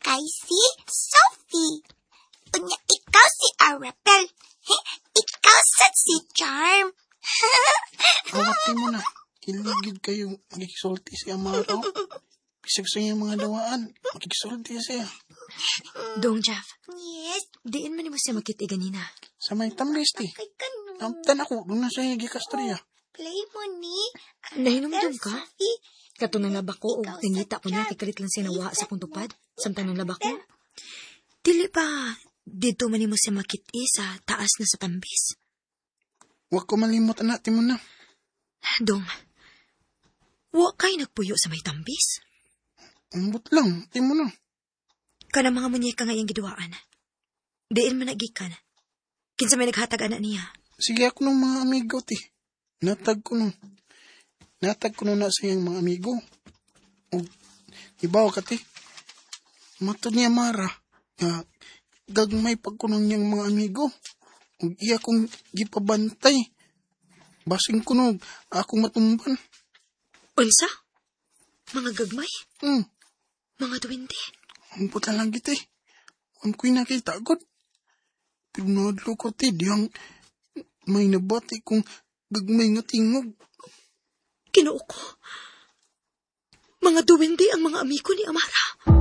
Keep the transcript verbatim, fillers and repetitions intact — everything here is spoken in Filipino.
kay si Sophie. Unya, ikaw si Arabel. Ikaw sa si Charm. Awati mo na. Kiligid kayo. Magkikisulti siya mga tao. Bisag sa iyong mga dawaan. Magkikisulti siya. Dong Jeff, Yes. diin man mo siya makita ganina. Sa may tambis ti. Kay ganun. Namtan ako. Doon na sa higi kastorya. Play mo ni. Nahinumdum ka? Sophie. Kato ng labak ko o nangita ko niya kikalit lang sinawa sa kong tupad. Samtang ng labak ko. Dili pa, dito man mo siya makita sa taas na sa tambis. Huwag ko malimot natin mo na. Dong, wa kay nagpuyo sa may tambis. Umbot lang. Ti mo na. Kana mga munyeka nga iyang giduaan. Diin man nagikan. Kinsa may naghatag anak niya. Sige ako ng mga amigo ti. Natag ko no. Natag ko no na sa iyang mga amigo. O, ibaw ka ti. Matod niya Mara. Nga, gagmay pagkunong niyang mga amigo. O iya kong gipabantay. Basing kunog, akong matumban. Unsa? Mga gagmay? Hmm, Mga duwende? ang puta lang kita eh. Ang ko'y nakita agad. Pero nadlo ko ti, diyang may nabati kong gagmay nga tingog. Kinuo ko. Mga duwende ang mga amigo ni Amara.